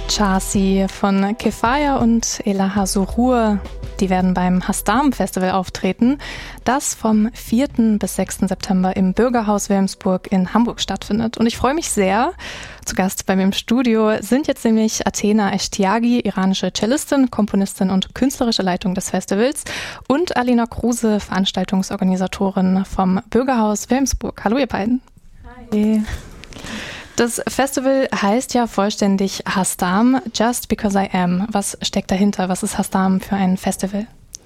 Chasi von Kefaya und Elaha Surur. Die werden beim Hastam Festival auftreten, das vom 4. bis 6. September im Bürgerhaus Wilhelmsburg in Hamburg stattfindet. Und ich freue mich sehr. Zu Gast bei mir im Studio sind jetzt nämlich Athena Eshtiagi, iranische Cellistin, Komponistin und künstlerische Leitung des Festivals, und Alina Kruse, Veranstaltungsorganisatorin vom Bürgerhaus Wilhelmsburg. Hallo ihr beiden. Hi. Das Festival heißt ja vollständig Hastam, Just Because I Am. Was steckt dahinter? Was ist Hastam für ein Festival?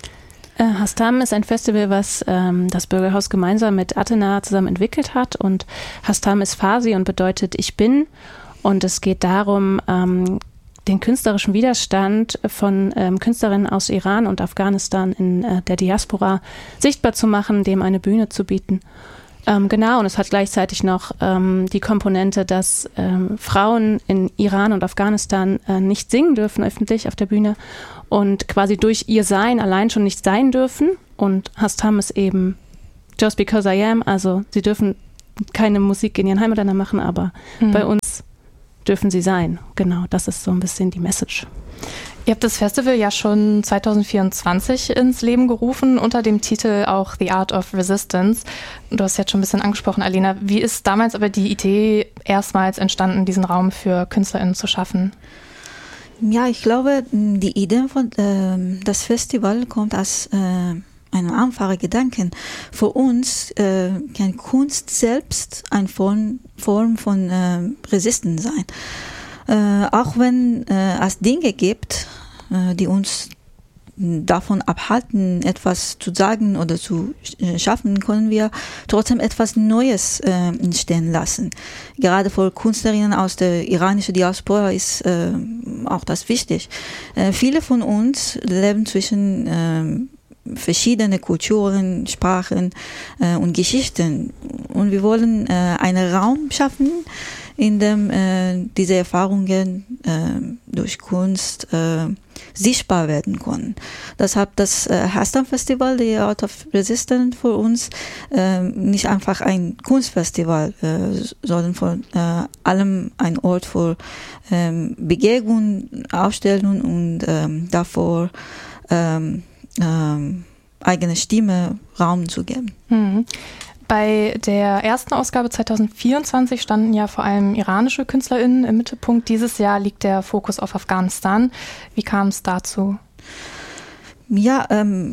Hastam ist ein Festival, was das Bürgerhaus gemeinsam mit Athena zusammen entwickelt hat. Und Hastam ist Farsi und bedeutet Ich bin. Und es geht darum, den künstlerischen Widerstand von Künstlerinnen aus Iran und Afghanistan in der Diaspora sichtbar zu machen, dem eine Bühne zu bieten. Genau, und es hat gleichzeitig noch die Komponente, dass Frauen in Iran und Afghanistan nicht singen dürfen öffentlich auf der Bühne und quasi durch ihr Sein allein schon nicht sein dürfen. Und Hastam ist eben Just Because I Am, also sie dürfen keine Musik in ihren Heimatländern machen, aber bei uns dürfen sie sein. Genau, das ist so ein bisschen die Message. Ihr habt das Festival ja schon 2024 ins Leben gerufen, unter dem Titel auch The Art of Resistance. Du hast jetzt schon ein bisschen angesprochen, Alina. Wie ist damals aber die Idee erstmals entstanden, diesen Raum für KünstlerInnen zu schaffen? Ja, ich glaube, die Idee von das Festival kommt aus einem einfachen Gedanken. Für uns kann Kunst selbst eine Form von Resistance sein. Auch wenn es Dinge gibt, die uns davon abhalten, etwas zu sagen oder zu schaffen, können wir trotzdem etwas Neues entstehen lassen. Gerade für Künstlerinnen aus der iranischen Diaspora ist auch das wichtig. Viele von uns leben zwischen verschiedene Kulturen, Sprachen und Geschichten. Und wir wollen einen Raum schaffen, in dem diese Erfahrungen durch Kunst sichtbar werden können. Deshalb das Hastam Festival, The Art of Resistance, für uns nicht einfach ein Kunstfestival, sondern vor allem ein Ort für Begegnung, Ausstellung und davor eigene Stimme Raum zu geben. Mhm. Bei der ersten Ausgabe 2024 standen ja vor allem iranische KünstlerInnen im Mittelpunkt. Dieses Jahr liegt der Fokus auf Afghanistan. Wie kam es dazu? Ja,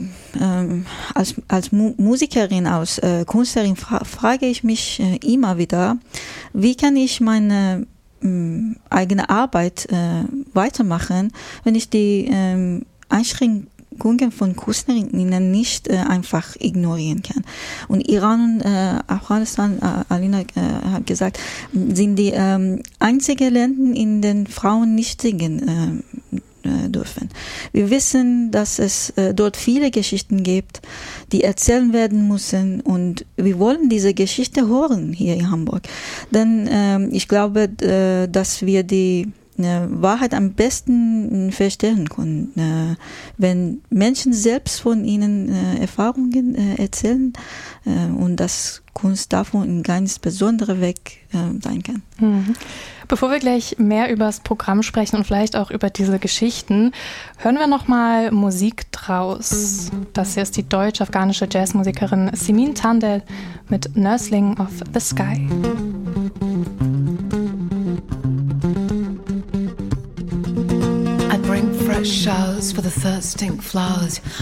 als Musikerin, als Künstlerin frage ich mich immer wieder, wie kann ich meine eigene Arbeit weitermachen, wenn ich die Einschränkungen von Künstlerinnen nicht einfach ignorieren kann. Und Iran und Afghanistan, Alina hat gesagt, sind die einzigen Länder, in denen Frauen nicht singen dürfen. Wir wissen, dass es dort viele Geschichten gibt, die erzählen werden müssen, und wir wollen diese Geschichte hören hier in Hamburg. Denn ich glaube, dass wir die Wahrheit am besten verstehen können, wenn Menschen selbst von ihnen Erfahrungen erzählen, und dass Kunst davon in ganz besonderer Weg sein kann. Mhm. Bevor wir gleich mehr über das Programm sprechen und vielleicht auch über diese Geschichten, hören wir nochmal Musik draus. Das hier ist die deutsch-afghanische Jazzmusikerin Simin Tandel mit Nursling of the Sky. Fresh showers for the thirsting flowers.